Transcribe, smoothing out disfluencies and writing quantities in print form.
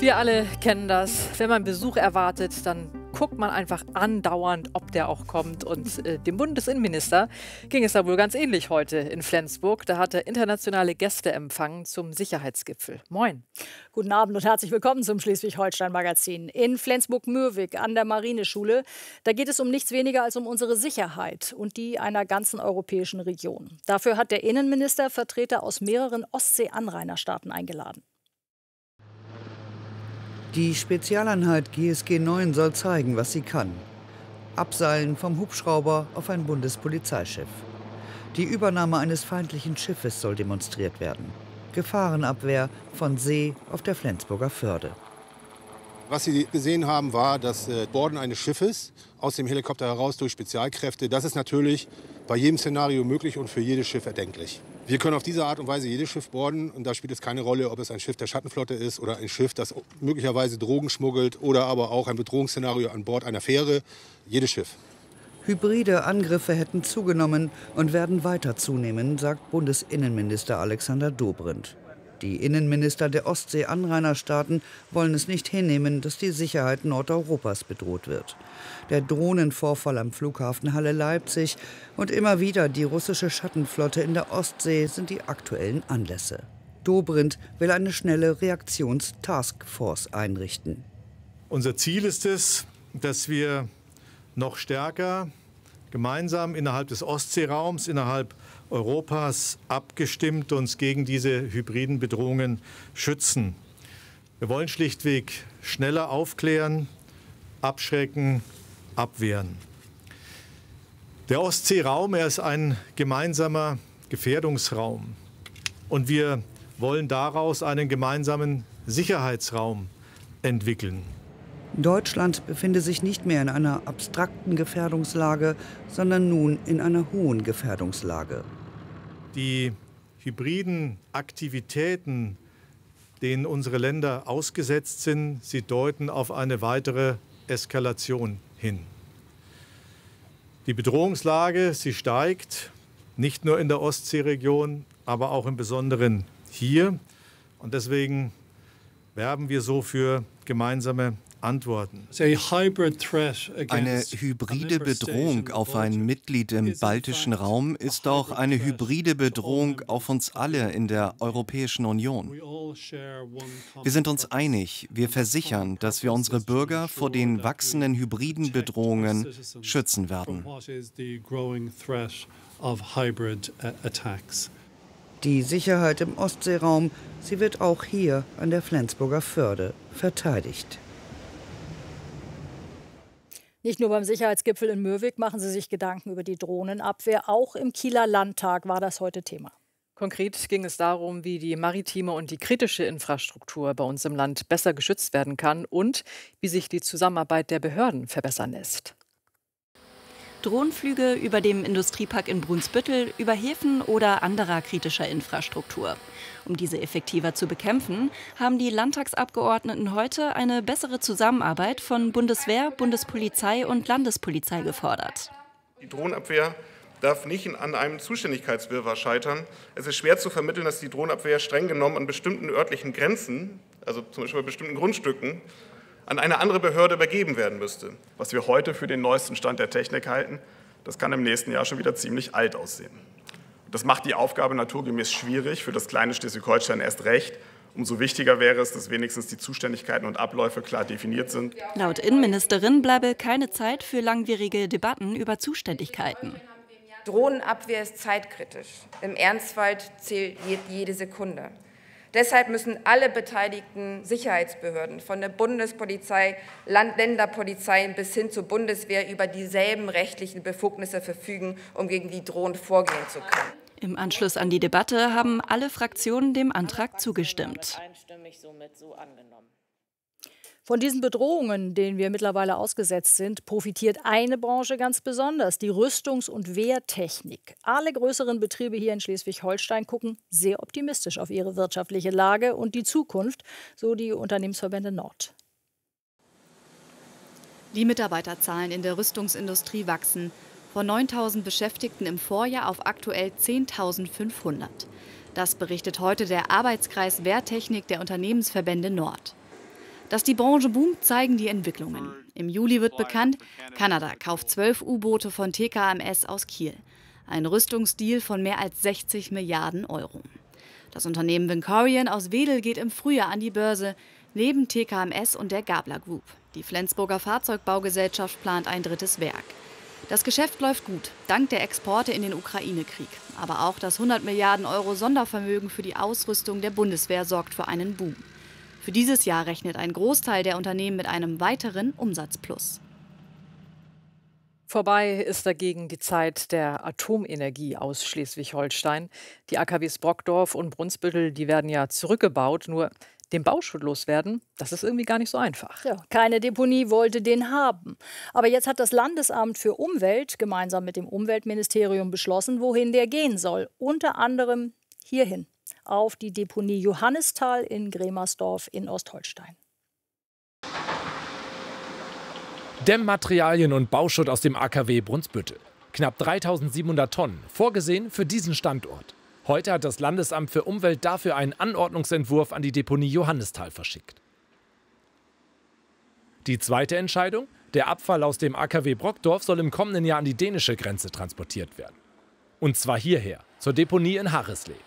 Wir alle kennen das. Wenn man Besuch erwartet, dann guckt man einfach andauernd, ob der auch kommt. Und dem Bundesinnenminister ging es da wohl ganz ähnlich heute in Flensburg. Da hat er internationale Gäste empfangen zum Sicherheitsgipfel. Moin. Guten Abend und herzlich willkommen zum Schleswig-Holstein-Magazin. In Flensburg-Mürwik an der Marineschule, da geht es um nichts weniger als um unsere Sicherheit und die einer ganzen europäischen Region. Dafür hat der Innenminister Vertreter aus mehreren Ostsee-Anrainerstaaten eingeladen. Die Spezialeinheit GSG 9 soll zeigen, was sie kann. Abseilen vom Hubschrauber auf ein Bundespolizeischiff. Die Übernahme eines feindlichen Schiffes soll demonstriert werden. Gefahrenabwehr von See auf der Flensburger Förde. Was Sie gesehen haben, war das Borden eines Schiffes aus dem Helikopter heraus durch Spezialkräfte. Das ist natürlich bei jedem Szenario möglich und für jedes Schiff erdenklich. Wir können auf diese Art und Weise jedes Schiff borden und da spielt es keine Rolle, ob es ein Schiff der Schattenflotte ist oder ein Schiff, das möglicherweise Drogen schmuggelt oder aber auch ein Bedrohungsszenario an Bord einer Fähre. Jedes Schiff. Hybride Angriffe hätten zugenommen und werden weiter zunehmen, sagt Bundesinnenminister Alexander Dobrindt. Die Innenminister der Ostsee-Anrainerstaaten wollen es nicht hinnehmen, dass die Sicherheit Nordeuropas bedroht wird. Der Drohnenvorfall am Flughafen Halle-Leipzig und immer wieder die russische Schattenflotte in der Ostsee sind die aktuellen Anlässe. Dobrindt will eine schnelle Reaktions-Taskforce einrichten. Unser Ziel ist es, dass wir noch stärker gemeinsam innerhalb des Ostseeraums, innerhalb Europas abgestimmt uns gegen diese hybriden Bedrohungen schützen. Wir wollen schlichtweg schneller aufklären, abschrecken, abwehren. Der Ostseeraum, er ist ein gemeinsamer Gefährdungsraum. Und wir wollen daraus einen gemeinsamen Sicherheitsraum entwickeln. Deutschland befinde sich nicht mehr in einer abstrakten Gefährdungslage, sondern nun in einer hohen Gefährdungslage. Die hybriden Aktivitäten, denen unsere Länder ausgesetzt sind, sie deuten auf eine weitere Eskalation hin. Die Bedrohungslage, sie steigt, nicht nur in der Ostseeregion, aber auch im Besonderen hier. Und deswegen werben wir so für gemeinsame Antworten. Eine hybride Bedrohung auf ein Mitglied im baltischen Raum ist auch eine hybride Bedrohung auf uns alle in der Europäischen Union. Wir sind uns einig, wir versichern, dass wir unsere Bürger vor den wachsenden hybriden Bedrohungen schützen werden. Die Sicherheit im Ostseeraum, sie wird auch hier an der Flensburger Förde verteidigt. Nicht nur beim Sicherheitsgipfel in Mürwik machen sie sich Gedanken über die Drohnenabwehr. Auch im Kieler Landtag war das heute Thema. Konkret ging es darum, wie die maritime und die kritische Infrastruktur bei uns im Land besser geschützt werden kann und wie sich die Zusammenarbeit der Behörden verbessern lässt. Drohnenflüge über dem Industriepark in Brunsbüttel, über Häfen oder anderer kritischer Infrastruktur. Um diese effektiver zu bekämpfen, haben die Landtagsabgeordneten heute eine bessere Zusammenarbeit von Bundeswehr, Bundespolizei und Landespolizei gefordert. Die Drohnenabwehr darf nicht an einem Zuständigkeitswirrwarr scheitern. Es ist schwer zu vermitteln, dass die Drohnenabwehr streng genommen an bestimmten örtlichen Grenzen, also zum Beispiel bei bestimmten Grundstücken, an eine andere Behörde übergeben werden müsste. Was wir heute für den neuesten Stand der Technik halten, das kann im nächsten Jahr schon wieder ziemlich alt aussehen. Das macht die Aufgabe naturgemäß schwierig, für das kleine Schleswig-Holstein erst recht. Umso wichtiger wäre es, dass wenigstens die Zuständigkeiten und Abläufe klar definiert sind. Laut Innenministerin bleibe keine Zeit für langwierige Debatten über Zuständigkeiten. Drohnenabwehr ist zeitkritisch. Im Ernstfall zählt jede Sekunde. Deshalb müssen alle beteiligten Sicherheitsbehörden, von der Bundespolizei, Länderpolizeien bis hin zur Bundeswehr, über dieselben rechtlichen Befugnisse verfügen, um gegen die Drohnen vorgehen zu können. Im Anschluss an die Debatte haben alle Fraktionen dem Antrag zugestimmt. Von diesen Bedrohungen, denen wir mittlerweile ausgesetzt sind, profitiert eine Branche ganz besonders, die Rüstungs- und Wehrtechnik. Alle größeren Betriebe hier in Schleswig-Holstein gucken sehr optimistisch auf ihre wirtschaftliche Lage und die Zukunft, so die Unternehmensverbände Nord. Die Mitarbeiterzahlen in der Rüstungsindustrie wachsen. Von 9.000 Beschäftigten im Vorjahr auf aktuell 10.500. Das berichtet heute der Arbeitskreis Wehrtechnik der Unternehmensverbände Nord. Dass die Branche boomt, zeigen die Entwicklungen. Im Juli wird bekannt, Kanada kauft 12 U-Boote von TKMS aus Kiel. Ein Rüstungsdeal von mehr als 60 Milliarden Euro. Das Unternehmen Vincorion aus Wedel geht im Frühjahr an die Börse, neben TKMS und der Gabler Group. Die Flensburger Fahrzeugbaugesellschaft plant ein drittes Werk. Das Geschäft läuft gut, dank der Exporte in den Ukraine-Krieg. Aber auch das 100 Milliarden Euro Sondervermögen für die Ausrüstung der Bundeswehr sorgt für einen Boom. Für dieses Jahr rechnet ein Großteil der Unternehmen mit einem weiteren Umsatzplus. Vorbei ist dagegen die Zeit der Atomenergie aus Schleswig-Holstein. Die AKWs Brockdorf und Brunsbüttel, die werden ja zurückgebaut, nur den Bauschutt loswerden, das ist irgendwie gar nicht so einfach. Ja, keine Deponie wollte den haben. Aber jetzt hat das Landesamt für Umwelt gemeinsam mit dem Umweltministerium beschlossen, wohin der gehen soll. Unter anderem hierhin, auf die Deponie Johannisthal in Gremersdorf in Ostholstein. Dämmmaterialien und Bauschutt aus dem AKW Brunsbüttel. Knapp 3.700 Tonnen, vorgesehen für diesen Standort. Heute hat das Landesamt für Umwelt dafür einen Anordnungsentwurf an die Deponie Johannisthal verschickt. Die zweite Entscheidung: Der Abfall aus dem AKW Brockdorf soll im kommenden Jahr an die dänische Grenze transportiert werden. Und zwar hierher, zur Deponie in Harrisley.